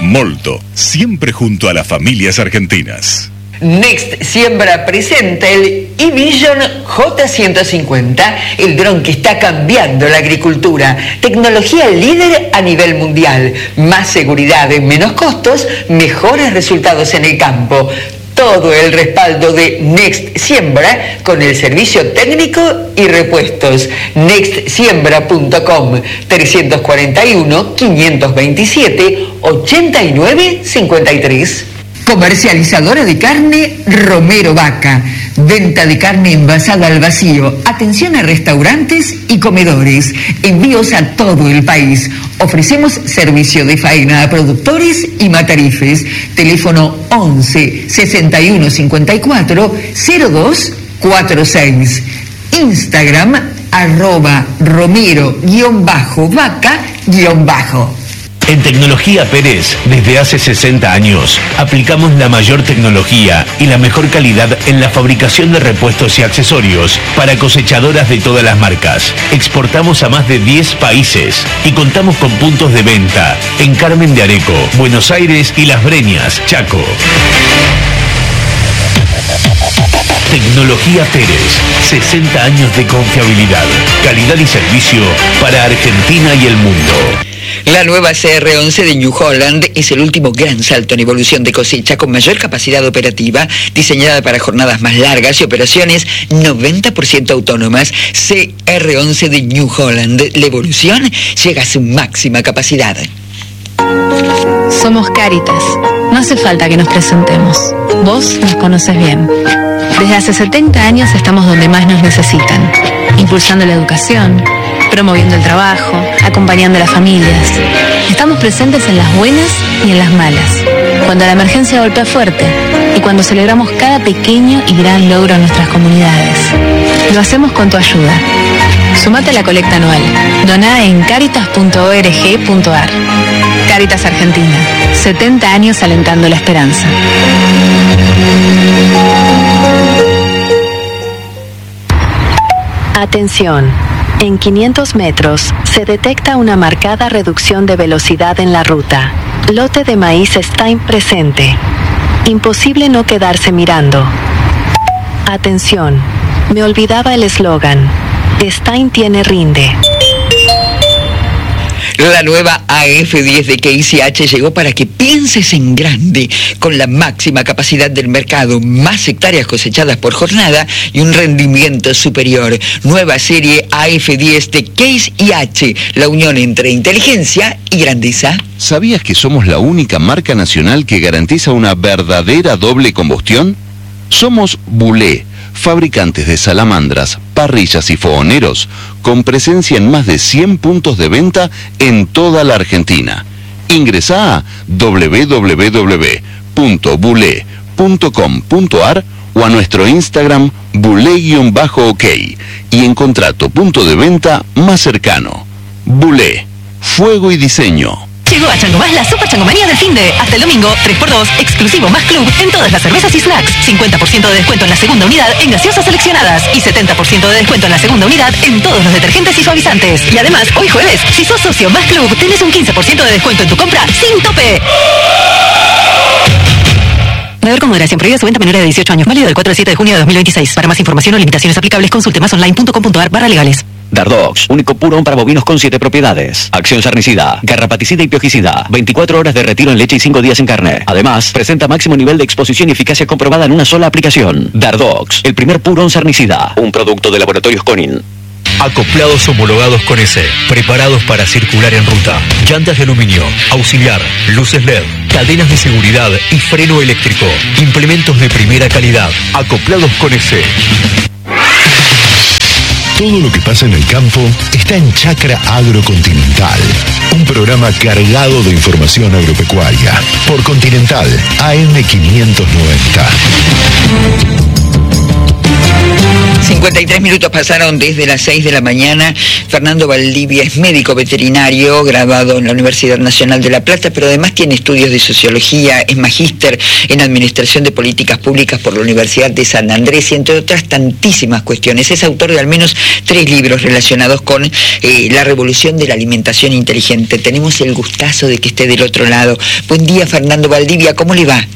Molto, siempre junto a las familias argentinas. Next Siembra presenta el eVision J150, el dron que está cambiando la agricultura. Tecnología líder a nivel mundial. Más seguridad, menos costos, mejores resultados en el campo. Todo el respaldo de Next Siembra con el servicio técnico y repuestos. Nextsiembra.com 341-527-8953. Comercializadora de carne Romero Vaca. Venta de carne envasada al vacío. Atención a restaurantes y comedores. Envíos a todo el país. Ofrecemos servicio de faena a productores y matarifes. Teléfono 11 61 54 02 46. Instagram @Romero_Vaca_. En Tecnología Pérez, desde hace 60 años, aplicamos la mayor tecnología y la mejor calidad en la fabricación de repuestos y accesorios para cosechadoras de todas las marcas. Exportamos a más de 10 países y contamos con puntos de venta en Carmen de Areco, Buenos Aires y Las Breñas, Chaco. Tecnología Pérez, 60 años de confiabilidad, calidad y servicio para Argentina y el mundo. La nueva CR11 de New Holland es el último gran salto en evolución de cosecha con mayor capacidad operativa, diseñada para jornadas más largas y operaciones 90% autónomas. CR11 de New Holland, la evolución llega a su máxima capacidad. Somos Cáritas. No hace falta que nos presentemos. Vos nos conoces bien. Desde hace 70 años estamos donde más nos necesitan, impulsando la educación, promoviendo el trabajo, acompañando a las familias. Estamos presentes en las buenas y en las malas, cuando la emergencia golpea fuerte y cuando celebramos cada pequeño y gran logro en nuestras comunidades. Lo hacemos con tu ayuda. Sumate a la colecta anual. Doná en caritas.org.ar. Cáritas Argentina. 70 años alentando la esperanza. Atención. En 500 metros se detecta una marcada reducción de velocidad en la ruta. Lote de maíz Stein presente. Imposible no quedarse mirando. Atención. Me olvidaba el eslogan. Stein tiene rinde. La nueva AF10 de Case IH llegó para que pienses en grande, con la máxima capacidad del mercado, más hectáreas cosechadas por jornada y un rendimiento superior. Nueva serie AF10 de Case IH, la unión entre inteligencia y grandeza. ¿Sabías que somos la única marca nacional que garantiza una verdadera doble combustión? Somos Bulé, fabricantes de salamandras, parrillas y fogoneros, con presencia en más de 100 puntos de venta en toda la Argentina. Ingresá a www.bulé.com.ar o a nuestro Instagram bulé_ok y encontrá tu punto de venta más cercano. Bulé, fuego y diseño. Llegó a Changomás la Super Changomanía del Finde. Hasta el domingo, 3x2, exclusivo más club en todas las cervezas y snacks. 50% de descuento en la segunda unidad en gaseosas seleccionadas. Y 70% de descuento en la segunda unidad en todos los detergentes y suavizantes. Y además, hoy jueves, si sos socio más club, tenés un 15% de descuento en tu compra sin tope. Beber con moderación. Prohibida su venta a menores de 18 años. Válido del 4 al 7 de junio de 2026. Para más información o limitaciones aplicables, consulte masonline.com.ar/legales. Dardox, único purón para bovinos con 7 propiedades. Acción sarnicida, garrapaticida y piojicida. 24 horas de retiro en leche y 5 días en carne. Además, presenta máximo nivel de exposición y eficacia comprobada en una sola aplicación. Dardox, el primer purón sarnicida. Un producto de Laboratorios Conin. Acoplados homologados con EC, preparados para circular en ruta. Llantas de aluminio, auxiliar, luces LED, cadenas de seguridad y freno eléctrico. Implementos de primera calidad. Acoplados con EC. Todo lo que pasa en el campo está en Chacra Agrocontinental, un programa cargado de información agropecuaria por Continental AM 590. 53 minutos pasaron desde las 6 de la mañana. Fernando Valdivia es médico veterinario, graduado en la Universidad Nacional de La Plata, pero además tiene estudios de sociología, es magíster en Administración de Políticas Públicas por la Universidad de San Andrés y entre otras tantísimas cuestiones. Es autor de al menos 3 libros relacionados con la revolución de la alimentación inteligente. Tenemos el gustazo de que esté del otro lado. Buen día, Fernando Valdivia, ¿cómo le va?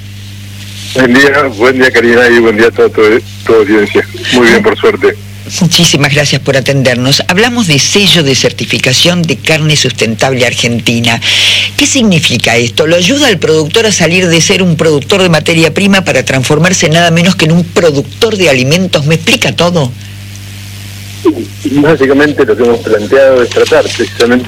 Buen día Karina, y buen día a toda audiencia. Muy bien, por suerte. Muchísimas gracias por atendernos. Hablamos de sello de certificación de carne sustentable argentina. ¿Qué significa esto? ¿Lo ayuda al productor a salir de ser un productor de materia prima para transformarse nada menos que en un productor de alimentos? ¿Me explica todo? Básicamente lo que hemos planteado es tratar precisamente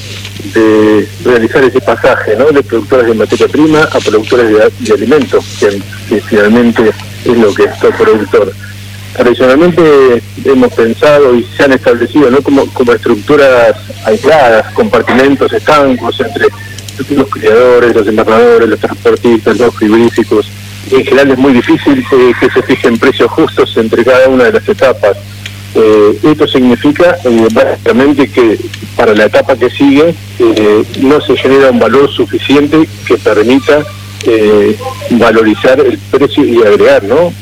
de realizar ese pasaje, ¿no?, de productores de materia prima a productores de alimentos, que finalmente es lo que es todo productor. Tradicionalmente hemos pensado y se han establecido, ¿no?, como estructuras aisladas, compartimentos estancos entre los criadores, los invernadores, los transportistas, los frigoríficos. En general es muy difícil que se fijen precios justos entre cada una de las etapas. Esto significa básicamente que para la etapa que sigue no se genera un valor suficiente que permita valorizar el precio y agregar, ¿no?,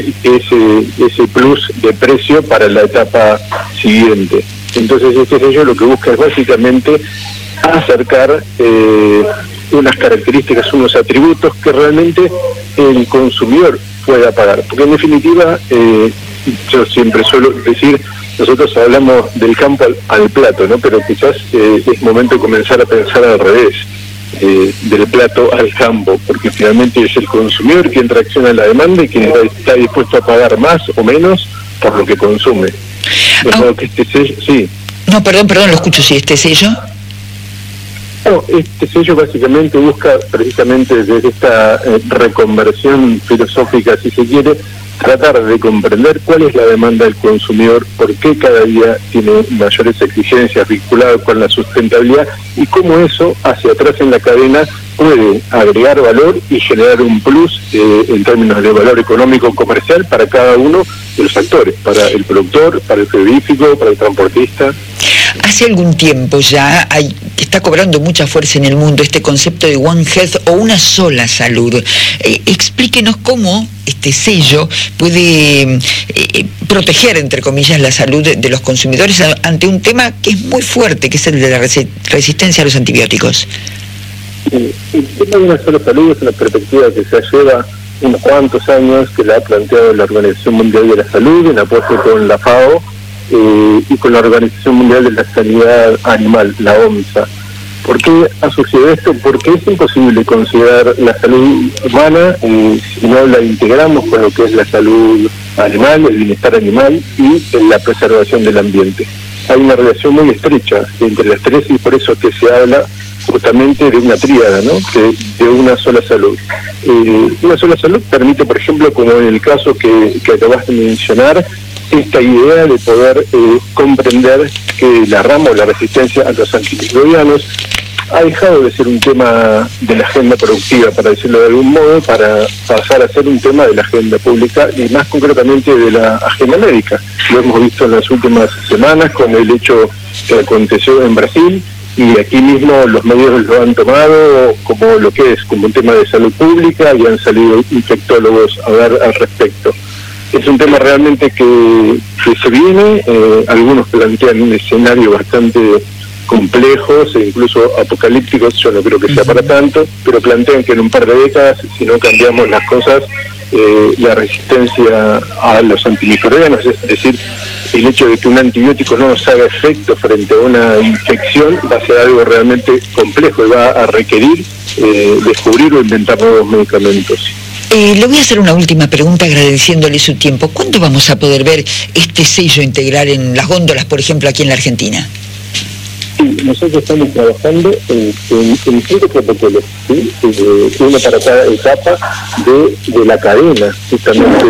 ese plus de precio para la etapa siguiente. Entonces este sello lo que busca es básicamente acercar unas características, unos atributos que realmente el consumidor pueda pagar, porque en definitiva yo siempre suelo decir, nosotros hablamos del campo al plato, ¿no?, pero quizás es momento de comenzar a pensar al revés, del plato al campo, porque finalmente es el consumidor quien reacciona a la demanda y quien está dispuesto a pagar más o menos por lo que consume. De modo que este sello, sí. No, perdón, lo escucho, sí, este sello. No, este sello básicamente busca precisamente desde esta reconversión filosófica, si se quiere, tratar de comprender cuál es la demanda del consumidor, por qué cada día tiene mayores exigencias vinculadas con la sustentabilidad y cómo eso hacia atrás en la cadena puede agregar valor y generar un plus en términos de valor económico comercial para cada uno de los actores, para el productor, para el frigorífico, para el transportista. Hace algún tiempo ya está cobrando mucha fuerza en el mundo este concepto de One Health o una sola salud. Explíquenos cómo este sello puede proteger, entre comillas, la salud de los consumidores ante un tema que es muy fuerte, que es el de la resistencia a los antibióticos. El tema de una sola salud es una perspectiva que se lleva unos cuantos años, que la ha planteado la Organización Mundial de la Salud en apoyo con la FAO y con la Organización Mundial de la Sanidad Animal, la OMSA. ¿Por qué ha sucedido esto? Porque es imposible considerar la salud humana si no la integramos con lo que es la salud animal, el bienestar animal y la preservación del ambiente. Hay una relación muy estrecha entre las tres y por eso que se habla justamente de una tríada, ¿no?, de una sola salud. Una sola salud permite, por ejemplo, como en el caso que acabaste de mencionar, esta idea de poder comprender que la rama o la resistencia a los antimicrobianos ha dejado de ser un tema de la agenda productiva, para decirlo de algún modo, para pasar a ser un tema de la agenda pública y más concretamente de la agenda médica. Lo hemos visto en las últimas semanas con el hecho que aconteció en Brasil, y aquí mismo los medios lo han tomado como lo que es, como un tema de salud pública, y han salido infectólogos a hablar al respecto. Es un tema realmente que se viene, algunos plantean un escenario bastante complejos e incluso apocalípticos, yo no creo que sea para tanto, pero plantean que en un par de décadas, si no cambiamos las cosas, la resistencia a los antimicrobianos, es decir, el hecho de que un antibiótico no nos haga efecto frente a una infección, va a ser algo realmente complejo y va a requerir descubrir o inventar nuevos medicamentos. Le voy a hacer una última pregunta agradeciéndole su tiempo. ¿Cuándo vamos a poder ver este sello integral en las góndolas, por ejemplo, aquí en la Argentina? Sí, nosotros estamos trabajando en 5 protocolos, ¿sí? Uno para cada etapa de la cadena, justamente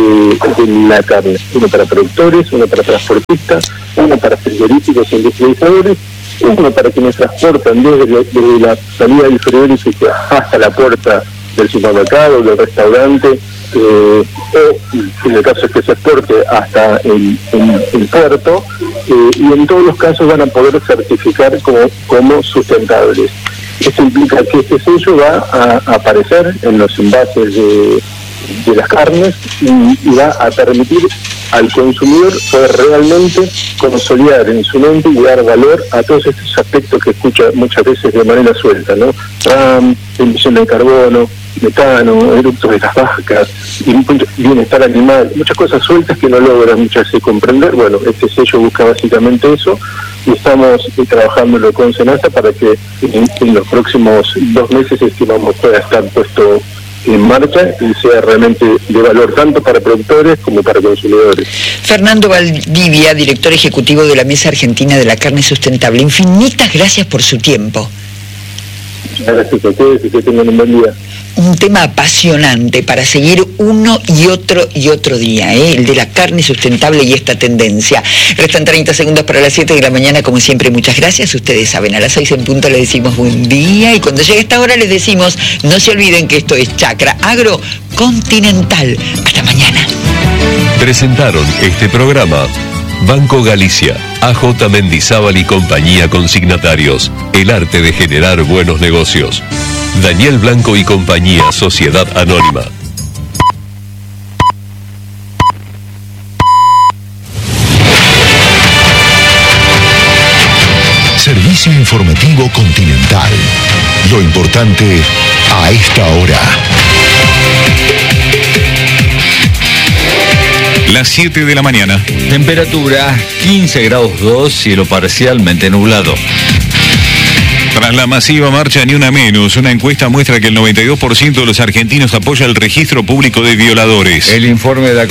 de la carne. Uno para productores, uno para transportistas, uno para frigoríficos e industrializadores, uno para quienes transportan desde la salida del frigorífico hasta la puerta del supermercado, del restaurante o en el caso que se exporte hasta el puerto, y en todos los casos van a poder certificar como sustentables. Esto implica que este sello va a aparecer en los envases de las carnes y va a permitir al consumidor poder realmente consolidar en su mente y dar valor a todos estos aspectos que escucha muchas veces de manera suelta, ¿no? RAM, emisión de carbono, metano, eructos de las vacas, bienestar animal, muchas cosas sueltas que no logran muchas veces comprender. Bueno, este sello busca básicamente eso, y estamos trabajándolo con SENASA para que en los próximos 2 meses estimamos pueda estar puesto en marcha y sea realmente de valor tanto para productores como para consumidores. Fernando Valdivia, director ejecutivo de la Mesa Argentina de la Carne Sustentable, infinitas gracias por su tiempo. Gracias a ustedes y que tengan un buen día. Un tema apasionante para seguir uno y otro día, el de la carne sustentable y esta tendencia. Restan 30 segundos para las 7 de la mañana, como siempre, muchas gracias. Ustedes saben, a las 6 en punto les decimos buen día, y cuando llegue esta hora les decimos, no se olviden que esto es Chacra Agro Continental. Hasta mañana. Presentaron este programa Banco Galicia, AJ Mendizábal y compañía consignatarios, el arte de generar buenos negocios. Daniel Blanco y compañía, Sociedad Anónima. Servicio informativo Continental. Lo importante a esta hora. Las 7 de la mañana. Temperatura 15 grados 2, cielo parcialmente nublado. Tras la masiva marcha Ni Una Menos, una encuesta muestra que el 92% de los argentinos apoya el registro público de violadores. El informe de la